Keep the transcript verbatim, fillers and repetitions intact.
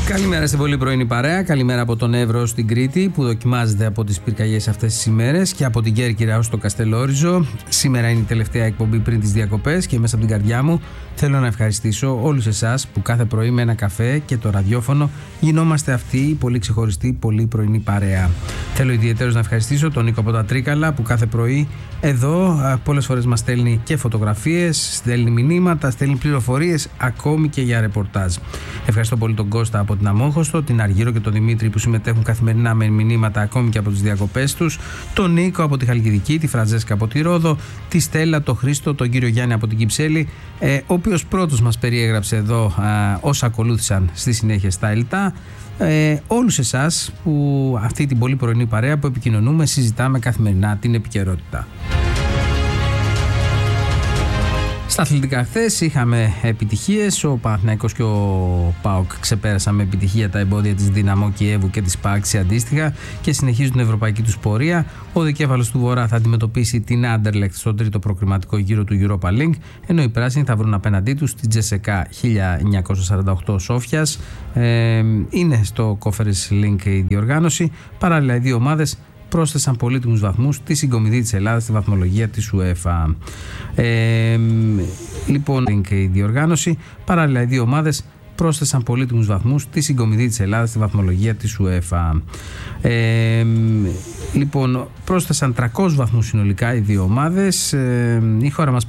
Καλημέρα στην πολύ πρωινή παρέα. Καλημέρα από τον Εύρο στην Κρήτη που δοκιμάζεται από τις πυρκαγιές αυτές τις ημέρες και από την Κέρκυρα ως το Καστελόριζο. Σήμερα είναι η τελευταία εκπομπή πριν τις διακοπές και μέσα από την καρδιά μου θέλω να ευχαριστήσω όλους εσάς που κάθε πρωί με ένα καφέ και το ραδιόφωνο γινόμαστε αυτή η πολύ ξεχωριστή, πολύ πρωινή παρέα. Θέλω ιδιαιτέρως να ευχαριστήσω τον Νίκο από τα Τρίκαλα που κάθε πρωί εδώ πολλές φορές μας στέλνει και φωτογραφίες, στέλνει μηνύματα, στέλνει πληροφορίες, ακόμη και για ρεπορτάζ. Ευχαριστώ πολύ τον Κώστα από την Αμόχωστο, την Αργύρο και τον Δημήτρη που συμμετέχουν καθημερινά με μηνύματα ακόμη και από τις διακοπές τους, τον Νίκο από τη Χαλκιδική, τη Φραντζέσκα από τη Ρόδο, τη Στέλλα, τον Χρήστο, τον κύριο Γιάννη από την Κυψέλη, ε, ο οποίος πρώτος μας περιέγραψε εδώ α, όσα ακολούθησαν στη συνέχεια στα ΕΛΤΑ. Ε, όλους εσάς που αυτή την πολύ πρωινή παρέα που επικοινωνούμε, συζητάμε καθημερινά την επικαιρότητα. Στα αθλητικά χθες είχαμε επιτυχίες. Ο Παναθηναϊκός και ο ΠΑΟΚ ξεπέρασαν με επιτυχία τα εμπόδια της Δυναμό Κιέβου και της ΠΑΟΚ αντίστοιχα και συνεχίζουν την ευρωπαϊκή τους πορεία. Ο δικέφαλος του Βορρά θα αντιμετωπίσει την Άντερλεχτ στο τρίτο προκριματικό γύρο του Europa League, ενώ οι πράσινοι θα βρουν απέναντί τους την Τζεσεκά χίλια εννιακόσια σαράντα οκτώ Σόφιας. Ε, είναι στο Conference Link η διοργάνωση. Παράλληλα, οι δύο ομάδες πρόσθεσαν πολύτιμους βαθμούς στη συγκομιδή της Ελλάδας στη βαθμολογία της UEFA. Ε, λοιπόν, η διοργάνωση, παράλληλα οι δύο ομάδες πρόσθεσαν πολύτιμους βαθμούς στη συγκομιδή της Ελλάδας στη βαθμολογία της UEFA. Ε, λοιπόν, πρόσθεσαν τριακόσιους βαθμούς συνολικά οι δύο ομάδες. Ε, η χώρα μας